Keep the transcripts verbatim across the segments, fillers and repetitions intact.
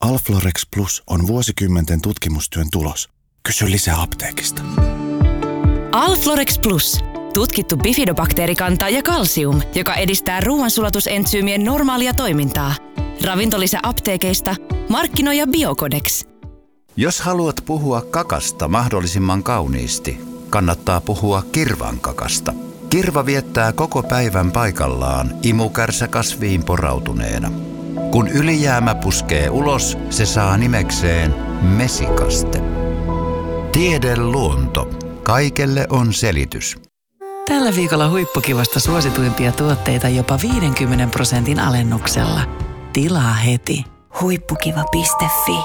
Alflorex Plus on vuosikymmenten tutkimustyön tulos. Kysy lisää apteekista. Alflorex Plus. Tutkittu bifidobakteerikanta ja kalsium, joka edistää ruoansulatusentsyymien normaalia toimintaa. Ravintolisä apteekeista. Markkinoija Biocodex. Jos haluat puhua kakasta mahdollisimman kauniisti, kannattaa puhua kirvankakasta. Kirva viettää koko päivän paikallaan imukärsäkasviin porautuneena. Kun ylijäämä puskee ulos, se saa nimekseen mesikaste. Tiede luonto. Kaikelle on selitys. Tällä viikolla huippukivasta suosituimpia tuotteita jopa viidenkymmenen prosentin alennuksella. Tilaa heti. Huippukiva piste fi.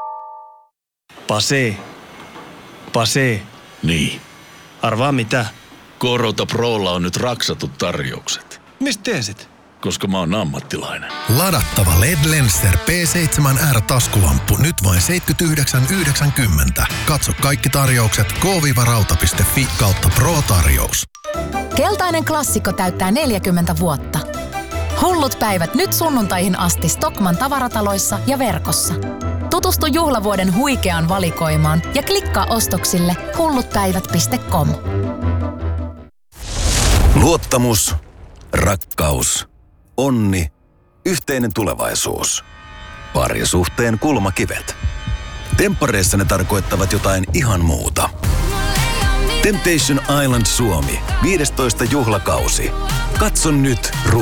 Pase. Pase. Niin. Arvaa mitä? Korota Prolla on nyt raksatut tarjoukset. Mistä tiesit? Koska mä oon ammattilainen. Ladattava L E D Lenser P seitsemän R -taskulamppu nyt vain seitsemänkymmentäyhdeksän yhdeksänkymmentä. Katso kaikki tarjoukset k rauta piste fi kautta pro-tarjous. Keltainen klassikko täyttää neljäkymmentä vuotta. Hullut päivät nyt sunnuntaihin asti Stockmann tavarataloissa ja verkossa. Tutustu juhlavuoden huikeaan valikoimaan ja klikkaa ostoksille hullutpäivät piste com. Luottamus, rakkaus, onni, yhteinen tulevaisuus. Parisuhteen kulmakivet. Temppareissa ne tarkoittavat jotain ihan muuta. Temptation Island Suomi, viidestoista juhlakausi. Katso nyt Ruutu